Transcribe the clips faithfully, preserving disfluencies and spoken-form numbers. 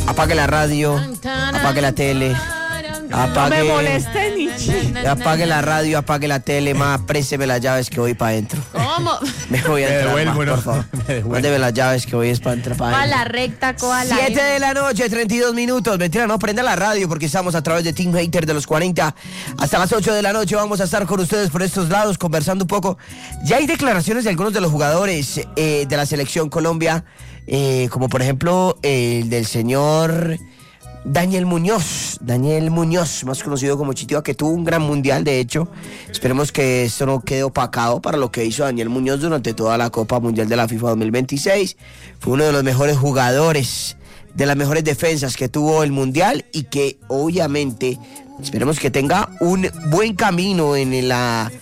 apague la radio, apague la tele. Apague, no me moleste, Nietzsche. Apague la radio, apague la tele, más présteme las llaves que voy para adentro. ¿Cómo? Me voy a Me entrar, devuelvo, ma, no. por favor. Mándeme las llaves que voy es para entrar para Va a adentro. la recta, coa la siete M. de la noche, treinta y dos minutos. Mentira, no, prenda la radio porque estamos a través de Team Hater de los cuarenta. Hasta las ocho de la noche vamos a estar con ustedes por estos lados conversando un poco. Ya hay declaraciones de algunos de los jugadores eh, de la selección Colombia, eh, como por ejemplo el del señor Daniel Muñoz, Daniel Muñoz, más conocido como Chitiva, que tuvo un gran mundial, de hecho. Esperemos que esto no quede opacado para lo que hizo Daniel Muñoz durante toda la Copa Mundial de la FIFA dos mil veintiséis. Fue uno de los mejores jugadores, de las mejores defensas que tuvo el mundial y que obviamente esperemos que tenga un buen camino en la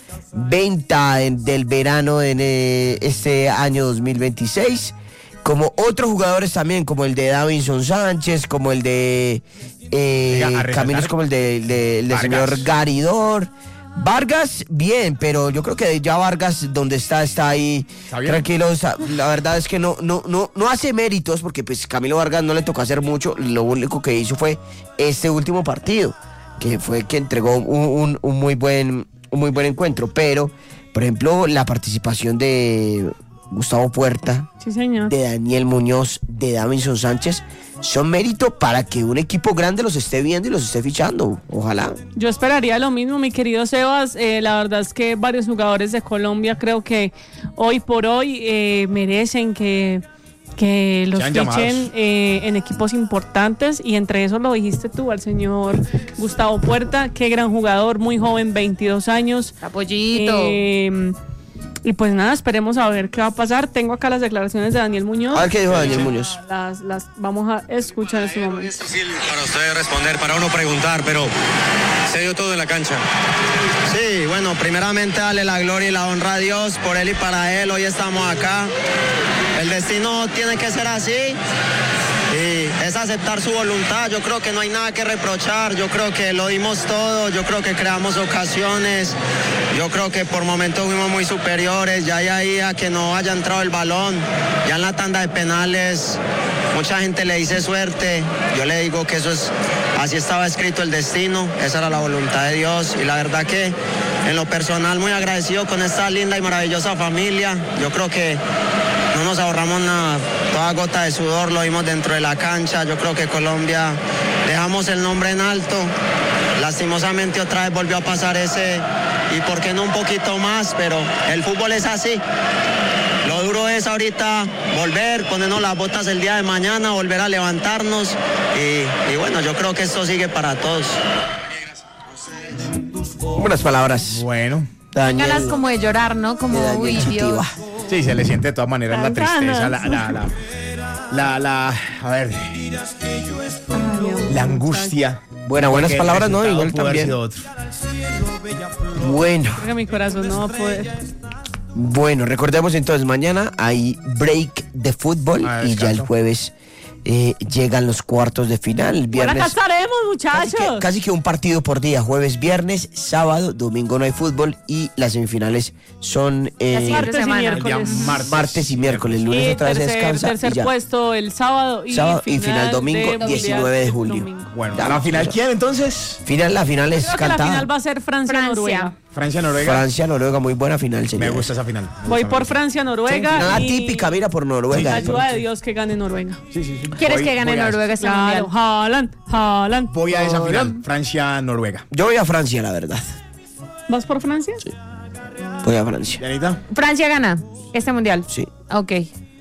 venta en, del verano en eh, este año dos mil veintiséis. Como otros jugadores también, como el de Davinson Sánchez, como el de eh, Venga, caminos como el de, de, el del señor Garidor. Vargas, bien, pero yo creo que ya Vargas, donde está, está ahí ¿Está bien? tranquilo. Está, la verdad es que no, no, no, no hace méritos, porque pues Camilo Vargas no le tocó hacer mucho. Lo único que hizo fue este último partido, que fue que entregó un, un, un muy buen, un muy buen encuentro. Pero, por ejemplo, la participación de Gustavo Puerta, Sí, señor. de Daniel Muñoz, de Davinson Sánchez, son mérito para que un equipo grande los esté viendo y los esté fichando. Ojalá. Yo esperaría lo mismo, mi querido Sebas. Eh, la verdad es que varios jugadores de Colombia creo que hoy por hoy eh, merecen que, que los Sean fichen eh, en equipos importantes, y entre esos lo dijiste tú, al señor Gustavo Puerta. Qué gran jugador, muy joven, veintidós años. Apoyito. Eh, y pues nada, esperemos a ver qué va a pasar. Tengo acá las declaraciones de Daniel Muñoz. A ver qué dijo Daniel Muñoz. Las, las vamos a escuchar en este momento. Es difícil para ustedes responder, para uno preguntar, pero se dio todo en la cancha. Sí, bueno, primeramente darle la gloria y la honra a Dios por él y para él. Hoy estamos acá. El destino tiene que ser así y es aceptar su voluntad. Yo creo que no hay nada que reprochar. Yo creo que lo dimos todo. Yo creo que creamos ocasiones. Yo creo que por momentos fuimos muy superiores. Ya hay ahí a que no haya entrado el balón. Ya en la tanda de penales mucha gente le dice suerte. Yo le digo que eso es, así estaba escrito el destino. Esa era la voluntad de Dios. Y la verdad que en lo personal muy agradecido con esta linda y maravillosa familia. Yo creo que no nos ahorramos nada, toda gota de sudor lo vimos dentro de la cancha. Yo creo que Colombia dejamos el nombre en alto. Lastimosamente otra vez volvió a pasar ese, y por qué no un poquito más, pero el fútbol es así. Lo duro es ahorita volver, ponernos las botas el día de mañana, volver a levantarnos y, y bueno, yo creo que esto sigue para todos. Buenas palabras. Bueno. Daniel, Ganas como de llorar, ¿no? Como, de Daniel uy, Chitiva. Dios. Sí, se le siente de todas maneras la Tan tristeza, ganas. la, la, la, la, la, a ver, la angustia. Buena, buenas Porque el palabras, ¿no? resultado Igual pudo haber también. sido otro. Bueno, Creo que mi corazón no va a poder. bueno, recordemos entonces, mañana hay break de fútbol Ah, y ya el descanso. jueves eh, llegan los cuartos de final. El Bueno, acá viernes estaremos, casi muchachos. que, casi que un partido por día, jueves, viernes, sábado, domingo no hay fútbol y las semifinales son eh, La siguiente Martes y semana. El día miércoles. martes. martes y miércoles. El lunes Y otra vez se tercer, descansa tercer y ya. puesto el sábado y, Sábado y final, final domingo, de diecinueve de mundial julio. domingo. Bueno, Ya, ¿la final ya. quién entonces? Final, la final es Creo que la cantada. final va a ser Francia-Noruega. Francia. Francia-Noruega. Francia, Noruega, muy buena final, Me señor. gusta esa final. me gusta, Voy me por gusta. Francia-Noruega. Final y atípica, mira, por Noruega. ayuda de Dios que gane Noruega. Sí, sí, sí. ¿Quieres Voy- que gane voy a- Noruega este Claro, mundial? Haaland, Haaland. Voy a esa final, Haaland. Francia-Noruega. Yo voy a Francia, la verdad. ¿Vas por Francia? Sí. Voy a Francia. ¿Yanita? Francia gana este mundial. Sí. Ok.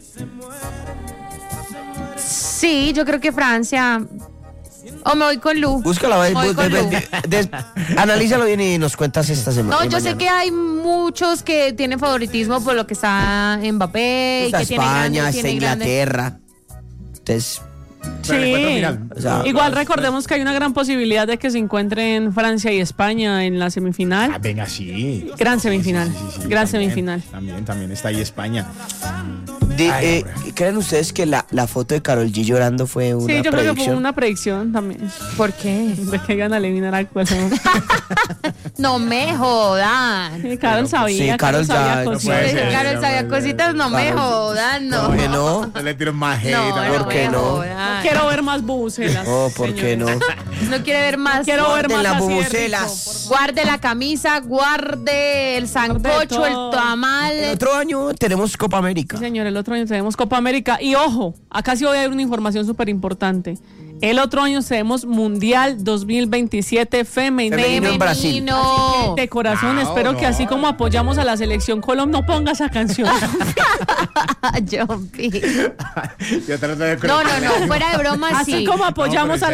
Sí, yo creo que Francia. O me voy con Lu. Búscala, ve- Voy bu- con ve- Lu. ve- des- analízalo bien y nos cuentas esta semana. No, yo sé que hay muchos que tienen favoritismo por lo que está Mbappé. Está y que tiene España, grandes- está tiene grandes- Inglaterra. Entonces, Pero el encuentro Sí. final. O sea, Igual recordemos que hay una gran posibilidad de que se encuentren Francia y España en la semifinal. Ah, venga, sí. Gran semifinal. Sí, sí, sí, Gran también, semifinal. También, también está ahí España. De- Ay, eh, ¿Creen ustedes que la, la foto de Karol G llorando fue una Sí, yo creo que fue predicción? una predicción también. ¿Por qué? De que iban a eliminar a Cuerno. No me jodan. Sí, Carol sabía, sí, Carol Karol ya- sabía no cositas. puede ser. Carol no, sabía no, no, cositas, no me Karol. jodan, no. ¿Por qué no? No le tiro más hate. No, a- no ¿Por qué me no? jodan. Quiero ver más bubucelas. Oh, ¿por qué no? No quiere ver más. Quiero ver Guarden más las así de bubucelas. Guarde la camisa, guarde el sancocho, el todo. tamal. El otro año tenemos Copa América. Sí, señor, el otro año tenemos Copa América. Y ojo, acá sí voy a dar una información súper importante. El otro año tenemos Mundial dos mil veintisiete femenino. Femenino en Brasil. Femenino. De corazón, Ah, espero no. que así como apoyamos a la selección Colombia, no ponga esa canción. Jumpy. Yo trato de No, no, no, fuera de broma, Así sí. como apoyamos No, a